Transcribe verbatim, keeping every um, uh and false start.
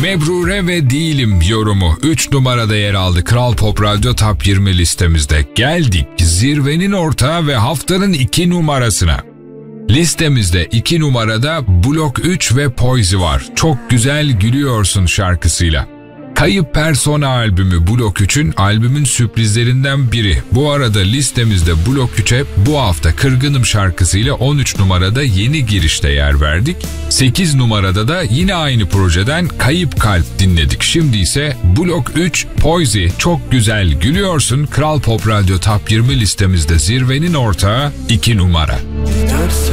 Mebrure ve Değilim yorumu üç numarada yer aldı Kral Pop Radyo Top yirmi listemizde. Geldik zirvenin ortağı ve haftanın iki numarasına. Listemizde iki numarada Blok üç ve Poise var. Çok Güzel Gülüyorsun şarkısıyla. Kayıp Persona albümü Blok üçün albümün sürprizlerinden biri. Bu arada listemizde Blok üçe bu hafta Kırgınım şarkısıyla on üç numarada yeni girişte yer verdik. sekiz numarada da yine aynı projeden Kayıp Kalp dinledik. Şimdi ise Blok üç, Poise, Çok Güzel Gülüyorsun Kral Pop Radyo Top yirmi listemizde zirvenin ortağı iki numara. Dört